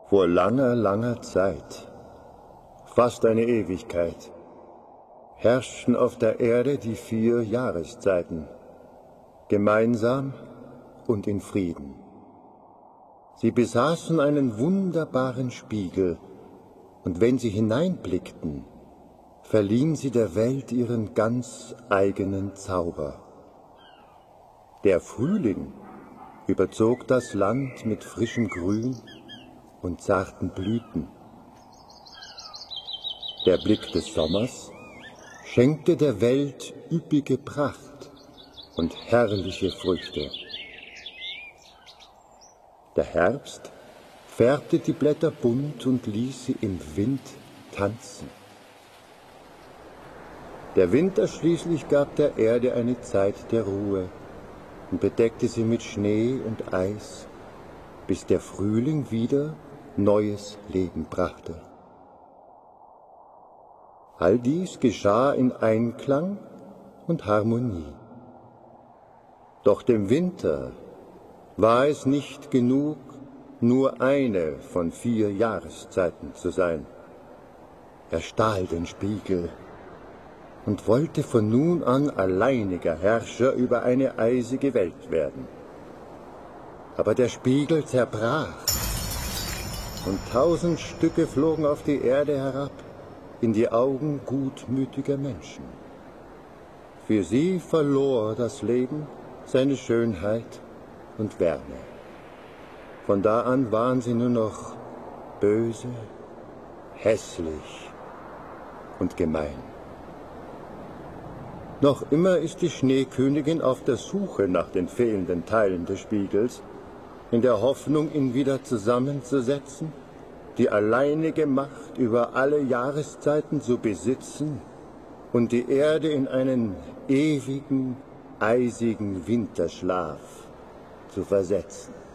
Vor langer, langer Zeit, fast eine Ewigkeit, herrschten auf der Erde die 4 Jahreszeiten, gemeinsam und in Frieden. Sie besaßen einen wunderbaren Spiegel, und wenn sie hineinblickten, verliehen sie der Welt ihren ganz eigenen Zauber. Der Frühling überzog das Land mit frischem Grün und zarten Blüten. Der Blick des Sommers schenkte der Welt üppige Pracht und herrliche Früchte. Der Herbst färbte die Blätter bunt und ließ sie im Wind tanzen. Der Winter schließlich gab der Erde eine Zeit der Ruhe und bedeckte sie mit Schnee und Eis, bis der Frühling wieder neues Leben brachte. All dies geschah in Einklang und Harmonie. Doch dem Winter war es nicht genug, nur eine von 4 Jahreszeiten zu sein. Er stahl den Spiegel und wollte von nun an alleiniger Herrscher über eine eisige Welt werden. Aber der Spiegel zerbrach, und 1000 Stücke flogen auf die Erde herab, in die Augen gutmütiger Menschen. Für sie verlor das Leben seine Schönheit und Wärme. Von da an waren sie nur noch böse, hässlich und gemein. Noch immer ist die Schneekönigin auf der Suche nach den fehlenden Teilen des Spiegels, in der Hoffnung, ihn wieder zusammenzusetzen, die alleinige Macht über alle Jahreszeiten zu besitzen und die Erde in einen ewigen, eisigen Winterschlaf zu versetzen.